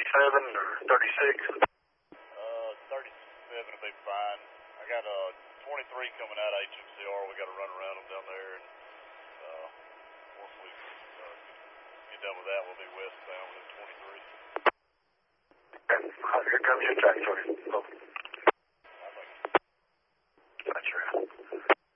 or 36? 37 will be fine. I got 23 coming out of HMCR. We got to run around them down there, and once we get done with that, we'll be westbound with 23. Okay. Here comes your tractor.